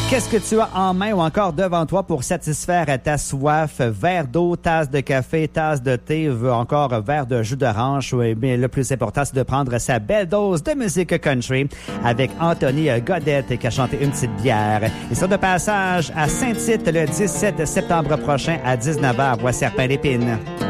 Qu'est-ce que tu as en main ou encore devant toi pour satisfaire ta soif? Verre d'eau, tasse de café, tasse de thé, ou encore verre de jus d'orange. Mais le plus important, c'est de prendre sa belle dose de musique country avec Anthony Godette qui a chanté Une petite bière. Ils sont de passage à Saint-Tite le 17 septembre prochain à 19h. Voici Serpent d'Épine.